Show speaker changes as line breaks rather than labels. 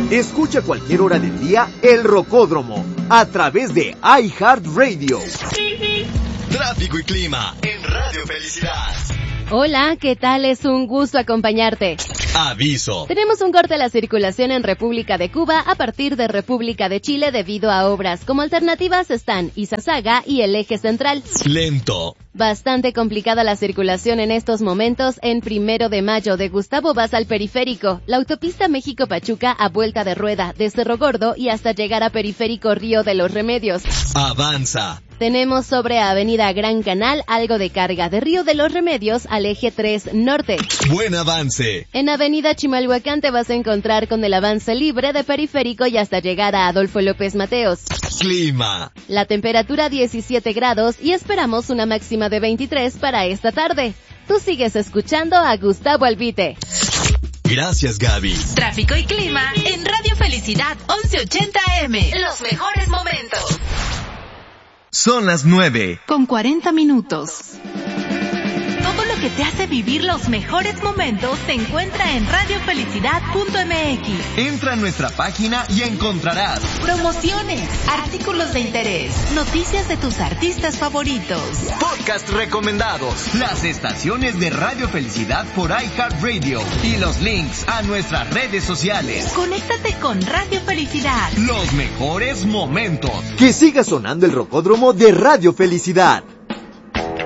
Escucha a cualquier hora del día El Rocódromo a través de iHeartRadio.
Tráfico y clima en Radio Felicidad.
Hola, ¿qué tal? Es un gusto acompañarte.
Aviso.
Tenemos un corte a la circulación en República de Cuba a partir de República de Chile debido a obras. Como alternativas están Izazaga y el eje central.
Lento.
Bastante complicada la circulación en estos momentos en 1 de Mayo de Gustavo Vaz al Periférico, la autopista México-Pachuca a vuelta de rueda de Cerro Gordo y hasta llegar a Periférico Río de los Remedios.
Avanza.
Tenemos sobre Avenida Gran Canal algo de carga de Río de los Remedios al eje 3 Norte.
Buen avance.
En Avenida Chimalhuacán te vas a encontrar con el avance libre de Periférico y hasta llegar a Adolfo López Mateos.
Clima.
La temperatura 17 grados y esperamos una máxima de 23 para esta tarde. Tú sigues escuchando a Gustavo Albite.
Gracias, Gaby.
Tráfico y clima en Radio Felicidad 1180 AM. Los mejores momentos.
Son las
9:40. Todo lo que te hace vivir los mejores momentos se encuentra en radiofelicidad.mx.
Entra a nuestra página y encontrarás
promociones, artículos de interés, noticias de tus artistas favoritos,
podcast recomendados, las estaciones de Radio Felicidad por iHeartRadio y los links a nuestras redes sociales.
Conéctate con Radio Felicidad.
Los mejores momentos.
Que siga sonando El Rocódromo de Radio Felicidad.